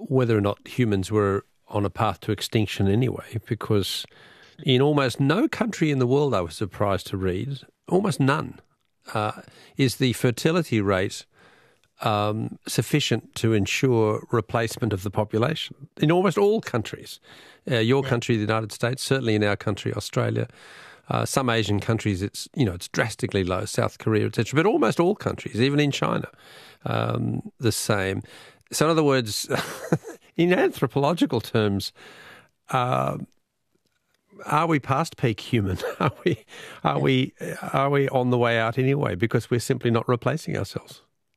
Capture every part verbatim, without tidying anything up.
whether or not humans were on a path to extinction anyway, because in almost no country in the world, I was surprised to read, almost none, uh, is the fertility rate um, sufficient to ensure replacement of the population. In almost all countries, uh, your Yeah. country, the United States, certainly in our country, Australia, uh, some Asian countries, it's you know it's drastically low, South Korea, et cetera. But almost all countries, even in China, um, the same. So in other words, in anthropological terms, uh, are we past peak human? Are we, are Yeah. we, are we on the way out anyway? Because we're simply not replacing ourselves.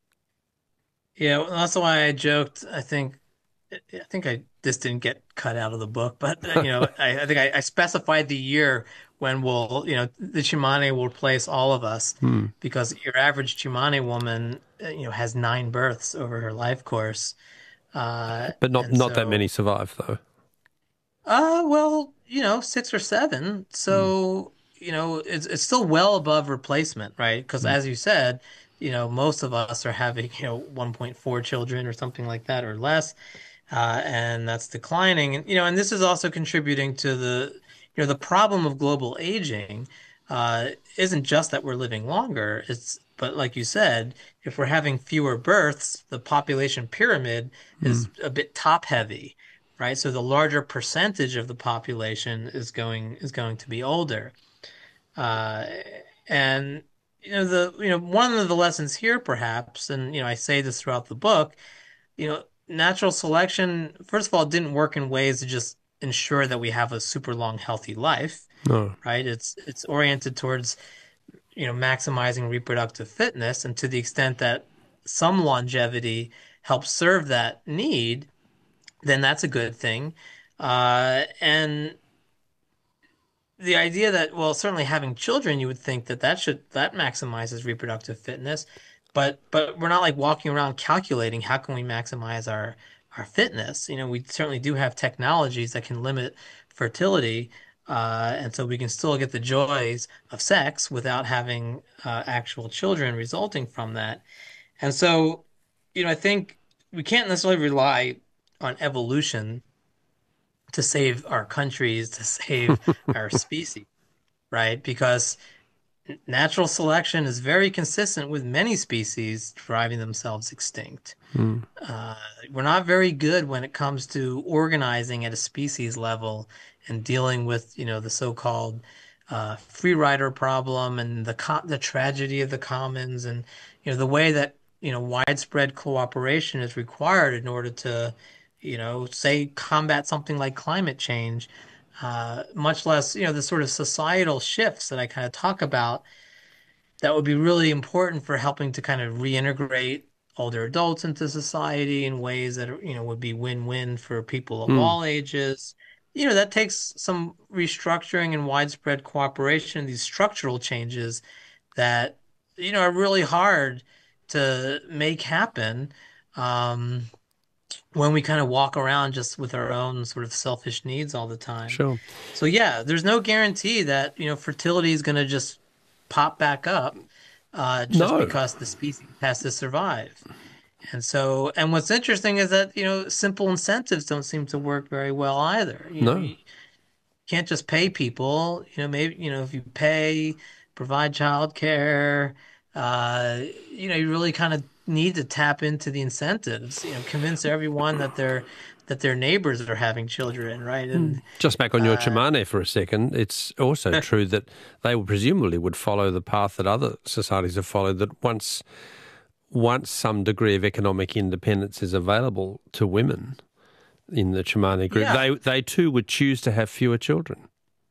Yeah, well, that's why I joked. I think, I think I this didn't get cut out of the book, but uh, you know, I, I think I, I specified the year when we'll, you know, the Chimane will replace all of us, Hmm. because your average Chimane woman, uh, you know, has nine births over her life course, uh, But not and not that many so, survive though. uh, well, you know, six or seven. Hmm. So, you know, it's it's still well above replacement, right? Because Hmm. as you said, you know, most of us are having, you know, one point four children or something like that or less, uh, and that's declining. And you know, and this is also contributing to the, you know, the problem of global aging, uh, isn't just that we're living longer. It's but like you said, if we're having fewer births, the population pyramid Hmm. is a bit top heavy, right? So the larger percentage of the population is going is going to be older. Uh, and you know the you know one of the lessons here perhaps, and you know I say this throughout the book, you know, natural selection, first of all, didn't work in ways to just ensure that we have a super long, healthy life, No. right? It's it's oriented towards, you know, maximizing reproductive fitness, and to the extent that some longevity helps serve that need, then that's a good thing. Uh, and the idea that, well, certainly having children, you would think that that should that maximizes reproductive fitness, but but we're not like walking around calculating how can we maximize our our fitness. You know, we certainly do have technologies that can limit fertility, uh, and so we can still get the joys of sex without having uh, actual children resulting from that. And so, you know, I think we can't necessarily rely on evolution to save our countries, to save our species, right? Because natural selection is very consistent with many species driving themselves extinct. Hmm. Uh, we're not very good when it comes to organizing at a species level and dealing with, you know, the so-called uh, free rider problem and the co the tragedy of the commons, and you know the way that you know widespread cooperation is required in order to, you know, say combat something like climate change. Uh, much less, you know, the sort of societal shifts that I kind of talk about that would be really important for helping to kind of reintegrate older adults into society in ways that are, you know, would be win-win for people of Hmm. all ages. You know, that takes some restructuring and widespread cooperation, these structural changes that, you know, are really hard to make happen, um, when we kind of walk around just with our own sort of selfish needs all the time. Sure. So yeah, there's no guarantee that, you know, fertility is going to just pop back up, uh, just No. because the species has to survive. And so, and what's interesting is that, you know, simple incentives don't seem to work very well either. You know, No. you can't just pay people, you know, maybe, you know, if you pay, provide childcare, uh, you know, you really kind of need to tap into the incentives, you know, convince everyone that their that their neighbors are having children, right? And Just back on your uh Chimane for a second, it's also true that they presumably would follow the path that other societies have followed, that once once some degree of economic independence is available to women in the Chimane group, yeah, they they too would choose to have fewer children.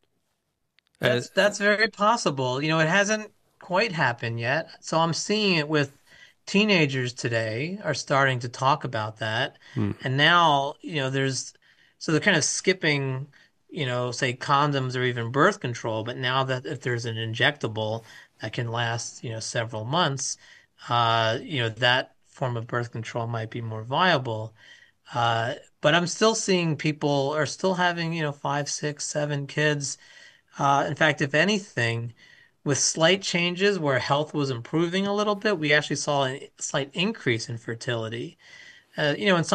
Uh, that's that's very possible. You know, it hasn't quite happened yet. So I'm seeing it with teenagers today are starting to talk about that. hmm. And now, you know, there's so they're kind of skipping, you know, say condoms or even birth control, but now that if there's an injectable that can last, you know, several months, uh, you know, that form of birth control might be more viable. Uh, but I'm still seeing people are still having, you know, five, six, seven kids. Uh, in fact, if anything, with slight changes where health was improving a little bit, we actually saw a slight increase in fertility. Uh, you know, in some